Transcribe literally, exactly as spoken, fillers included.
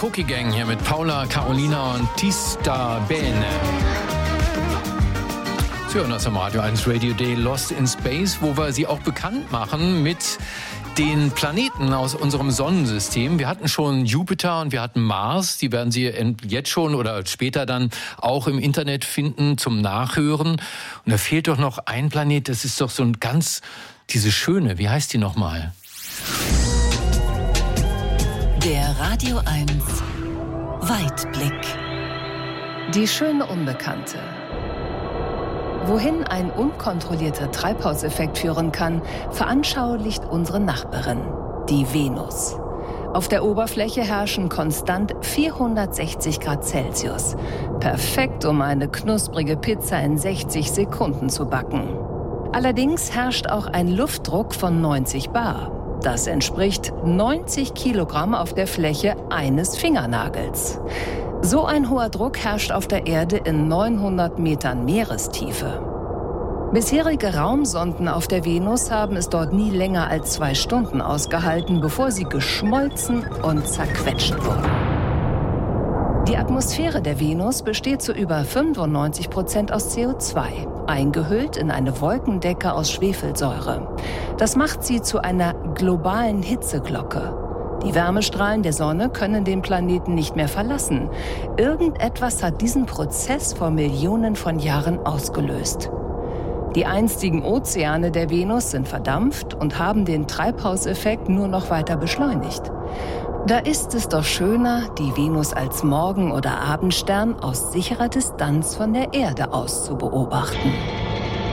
Cookie Gang hier mit Paula, Carolina und Tista Bene. Sie hören das am Radio eins Radio Day Lost in Space, wo wir sie auch bekannt machen mit den Planeten aus unserem Sonnensystem. Wir hatten schon Jupiter und wir hatten Mars. Die werden Sie jetzt schon oder später dann auch im Internet finden zum Nachhören. Und da fehlt doch noch ein Planet, das ist doch so ein ganz, diese schöne, wie heißt die nochmal? Der Radio eins Weitblick. Die schöne Unbekannte. Wohin ein unkontrollierter Treibhauseffekt führen kann, veranschaulicht unsere Nachbarin, die Venus. Auf der Oberfläche herrschen konstant vierhundertsechzig Grad Celsius. Perfekt, um eine knusprige Pizza in sechzig Sekunden zu backen. Allerdings herrscht auch ein Luftdruck von neunzig Bar. Das entspricht neunzig Kilogramm auf der Fläche eines Fingernagels. So ein hoher Druck herrscht auf der Erde in neunhundert Metern Meerestiefe. Bisherige Raumsonden auf der Venus haben es dort nie länger als zwei Stunden ausgehalten, bevor sie geschmolzen und zerquetscht wurden. Die Atmosphäre der Venus besteht zu über fünfundneunzig Prozent aus C O zwei, eingehüllt in eine Wolkendecke aus Schwefelsäure. Das macht sie zu einer globalen Hitzeglocke. Die Wärmestrahlen der Sonne können den Planeten nicht mehr verlassen. Irgendetwas hat diesen Prozess vor Millionen von Jahren ausgelöst. Die einstigen Ozeane der Venus sind verdampft und haben den Treibhauseffekt nur noch weiter beschleunigt. Da ist es doch schöner, die Venus als Morgen- oder Abendstern aus sicherer Distanz von der Erde aus zu beobachten.